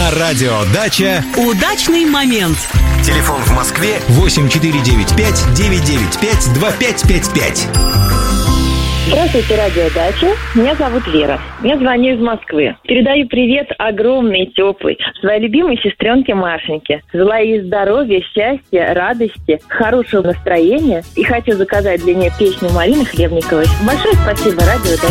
На радио «Дача» удачный момент. Телефон в Москве 8495-995-2555. Здравствуйте, радио «Дача». Меня зовут Вера. Я звоню из Москвы. Передаю привет огромный и теплый своей любимой сестренке Машеньке. Желаю ей здоровья, счастья, радости, хорошего настроения. И хочу заказать для нее песню Марины Хлебниковой. Большое спасибо, радио «Дача».